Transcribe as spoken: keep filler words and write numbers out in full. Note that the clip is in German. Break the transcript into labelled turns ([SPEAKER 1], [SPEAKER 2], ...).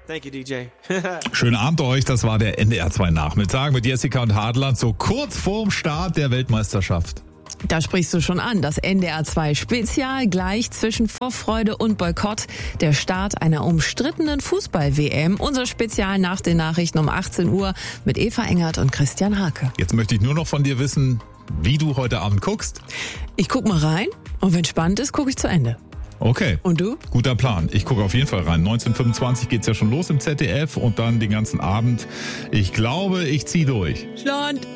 [SPEAKER 1] Thank you, D J.
[SPEAKER 2] Schönen Abend euch, das war der N D R zwei Nachmittag mit Jessica und Hartland, so kurz vorm Start der Weltmeisterschaft.
[SPEAKER 3] Da sprichst du schon an, das N D R zwei Spezial gleich zwischen Vorfreude und Boykott, der Start einer umstrittenen Fußball-W M. Unser Spezial nach den Nachrichten um achtzehn Uhr mit Eva Engert und Christian Hake.
[SPEAKER 2] Jetzt möchte ich nur noch von dir wissen, wie du heute Abend guckst.
[SPEAKER 3] Ich guck mal rein und wenn spannend ist, gucke ich zu Ende.
[SPEAKER 2] Okay.
[SPEAKER 3] Und du?
[SPEAKER 2] Guter Plan. Ich gucke auf jeden Fall rein. neunzehn Uhr fünfundzwanzig geht's ja schon los im Z D F und dann den ganzen Abend. Ich glaube, ich zieh durch.
[SPEAKER 3] Schland.